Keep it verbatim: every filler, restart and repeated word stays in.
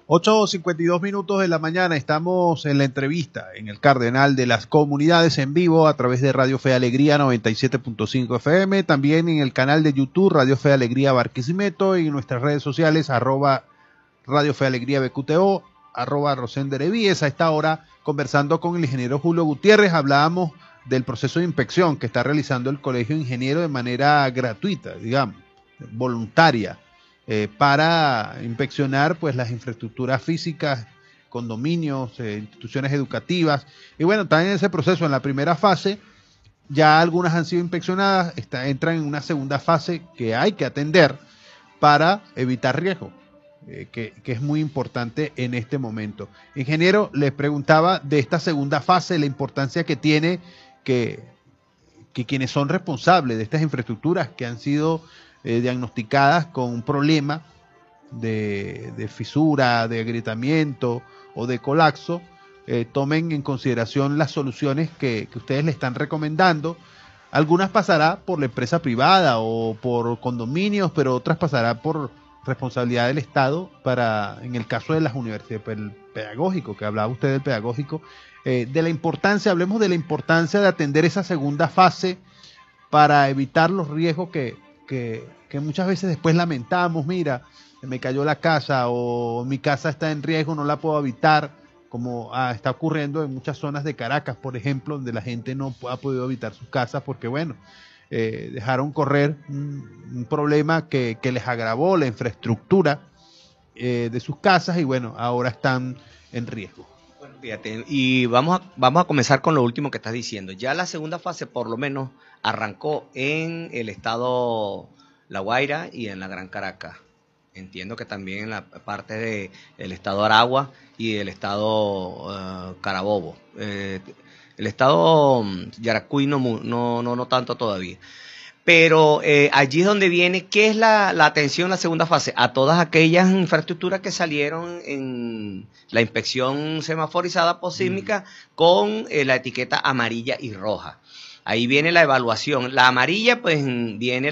ocho cincuenta y dos minutos de la mañana, estamos en la entrevista en el Cardenal de las Comunidades en vivo a través de Radio Fe Alegría noventa y siete punto cinco F M, también en el canal de YouTube Radio Fe Alegría Barquisimeto y en nuestras redes sociales arroba Radio Fe Alegría B Q T O, arroba Rosender Evíes. A esta hora conversando con el ingeniero Julio Gutiérrez, hablábamos del proceso de inspección que está realizando el Colegio de Ingenieros de manera gratuita, digamos, voluntaria, eh, para inspeccionar pues las infraestructuras físicas, condominios, eh, instituciones educativas. Y bueno, están en ese proceso, en la primera fase, ya algunas han sido inspeccionadas, está, entran en una segunda fase que hay que atender para evitar riesgo, eh, que, que es muy importante en este momento. Ingeniero, les preguntaba de esta segunda fase, la importancia que tiene que, que quienes son responsables de estas infraestructuras que han sido eh, diagnosticadas con un problema de, de fisura, de agrietamiento o de colapso, eh, tomen en consideración las soluciones que, que ustedes le están recomendando. Algunas pasará por la empresa privada o por condominios, pero otras pasará por responsabilidad del Estado para, en el caso de las universidades, el pedagógico, que hablaba usted del pedagógico, eh, de la importancia, hablemos de la importancia de atender esa segunda fase para evitar los riesgos que, que, que muchas veces después lamentamos. Mira, me cayó la casa o mi casa está en riesgo, no la puedo habitar, como ah, está ocurriendo en muchas zonas de Caracas, por ejemplo, donde la gente no ha podido habitar sus casas porque, bueno, eh, dejaron correr un, un problema que, que les agravó la infraestructura eh, de sus casas y, bueno, ahora están en riesgo. Bueno, fíjate, y vamos a, vamos a comenzar con lo último que estás diciendo. Ya la segunda fase, por lo menos, arrancó en el estado La Guaira y en la Gran Caracas. Entiendo que también en la parte de el estado Aragua y el estado uh, Carabobo. Eh, el estado Yaracuy no, no, no, no tanto todavía. Pero eh, allí es donde viene, ¿qué es la, la atención en la segunda fase? A todas aquellas infraestructuras que salieron en la inspección semaforizada posísmica mm. con eh, la etiqueta amarilla y roja. Ahí viene la evaluación. La amarilla, pues, viene